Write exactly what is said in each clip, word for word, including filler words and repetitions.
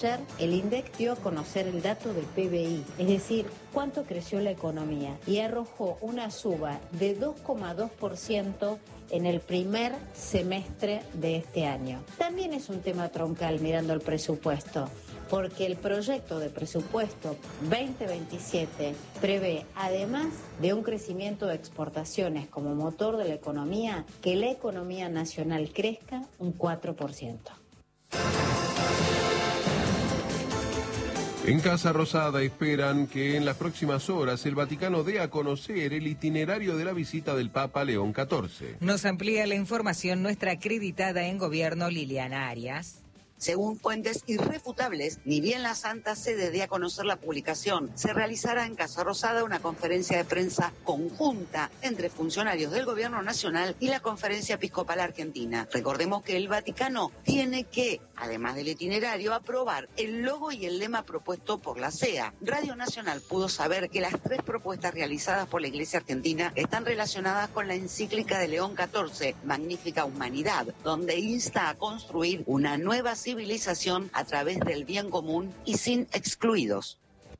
Ayer el INDEC dio a conocer el dato del P B I, es decir, cuánto creció la economía, y arrojó una suba de dos coma dos por ciento en el primer semestre de este año. También es un tema troncal mirando el presupuesto, porque el proyecto de presupuesto veinte veintisiete prevé, además de un crecimiento de exportaciones como motor de la economía, que la economía nacional crezca un cuatro por ciento. En Casa Rosada esperan que en las próximas horas el Vaticano dé a conocer el itinerario de la visita del Papa León catorce. Nos amplía la información nuestra acreditada en gobierno Liliana Arias. Según fuentes irrefutables, ni bien la Santa Sede dé a conocer la publicación, se realizará en Casa Rosada una conferencia de prensa conjunta entre funcionarios del Gobierno Nacional y la Conferencia Episcopal Argentina. Recordemos que el Vaticano tiene que, además del itinerario, aprobar el logo y el lema propuesto por la C E A. Radio Nacional pudo saber que las tres propuestas realizadas por la Iglesia Argentina están relacionadas con la encíclica de León catorce, Magnífica Humanidad, donde insta a construir una nueva civilización civilización a través del bien común y sin excluidos.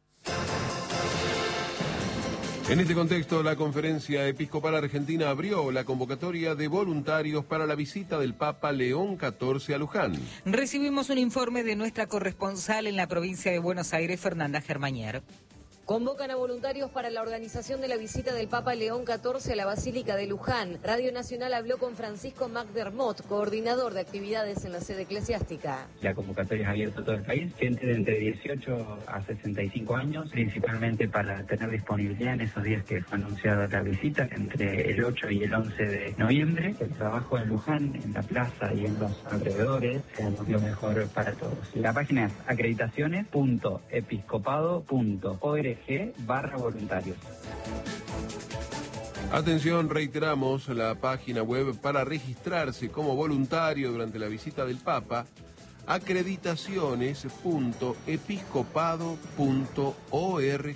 En este contexto, la Conferencia Episcopal Argentina abrió la convocatoria de voluntarios para la visita del Papa León catorce a Luján. Recibimos un informe de nuestra corresponsal en la provincia de Buenos Aires, Fernanda Germañer. Convocan a voluntarios para la organización de la visita del Papa León catorce a la Basílica de Luján. Radio Nacional habló con Francisco McDermott, coordinador de actividades en la sede eclesiástica. La convocatoria es abierta a todo el país, gente de entre dieciocho a sesenta y cinco años, principalmente para tener disponibilidad en esos días que fue anunciada la visita, entre el ocho y el once de noviembre. El trabajo en Luján, en la plaza y en los alrededores, sea lo mejor para todos. La página es acreditaciones punto episcopado punto org barra voluntarios. Atención, reiteramos la página web para registrarse como voluntario durante la visita del Papa, acreditaciones punto episcopado punto org.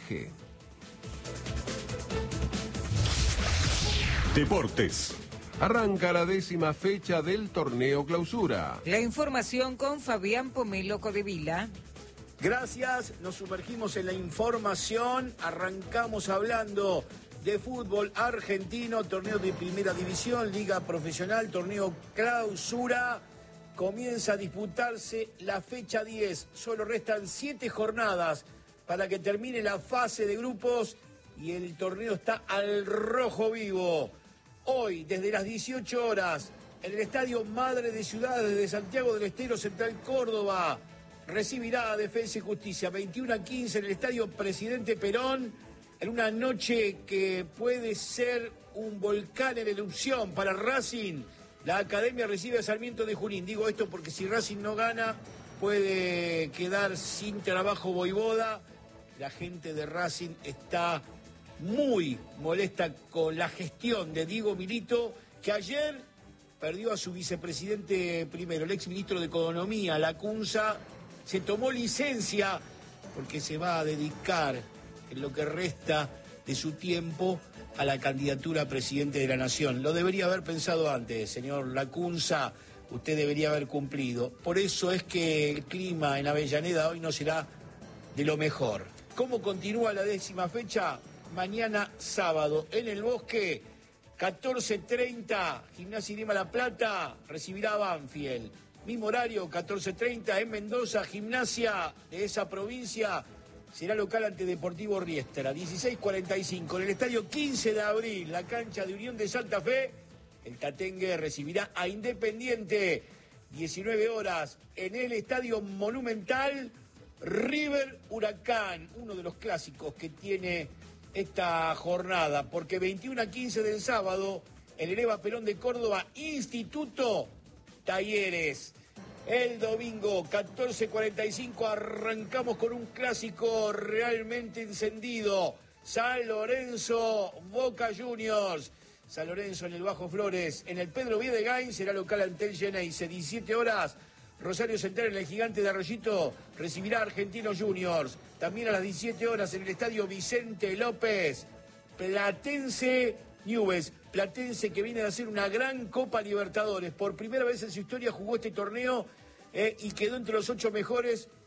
Deportes. Arranca la décima fecha del torneo Clausura. La información con Fabián Pomelo Codevila. Gracias, nos sumergimos en la información, arrancamos hablando de fútbol argentino, torneo de primera división, liga profesional, torneo Clausura, comienza a disputarse la fecha diez, solo restan siete jornadas para que termine la fase de grupos y el torneo está al rojo vivo. Hoy, desde las dieciocho horas, en el Estadio Madre de Ciudades de Santiago del Estero, Central Córdoba, recibirá a Defensa y Justicia, veintiuno a quince en el Estadio Presidente Perón, en una noche que puede ser un volcán en erupción para Racing. La Academia recibe a Sarmiento de Junín. Digo esto porque si Racing no gana, puede quedar sin trabajo Voivoda. La gente de Racing está muy molesta con la gestión de Diego Milito, que ayer perdió a su vicepresidente primero, el exministro de Economía, Lacunza. Se tomó licencia porque se va a dedicar en lo que resta de su tiempo a la candidatura a presidente de la Nación. Lo debería haber pensado antes, señor Lacunza, usted debería haber cumplido. Por eso es que el clima en Avellaneda hoy no será de lo mejor. ¿Cómo continúa la décima fecha? Mañana sábado en el Bosque, catorce treinta, Gimnasia y Grima La Plata recibirá a Banfield. Mismo horario, catorce treinta, en Mendoza, Gimnasia de esa provincia será local ante Deportivo Riestra. dieciséis cuarenta y cinco, en el estadio quince de abril, la cancha de Unión de Santa Fe, el Tatengue recibirá a Independiente. diecinueve horas, en el estadio Monumental, River Huracán, uno de los clásicos que tiene esta jornada, porque veintiuno a quince del sábado, el Hereva Perón de Córdoba, Instituto Talleres. El domingo, catorce cuarenta y cinco, arrancamos con un clásico realmente encendido. San Lorenzo, Boca Juniors. San Lorenzo en el Bajo Flores, en el Pedro Viedegain, será local ante el Geneise. diecisiete horas, Rosario Central en el Gigante de Arroyito recibirá a Argentinos Juniors. También a las diecisiete horas en el Estadio Vicente López, Platense Newell's. Platense que viene a hacer una gran Copa Libertadores. Por primera vez en su historia jugó este torneo eh, y quedó entre los ocho mejores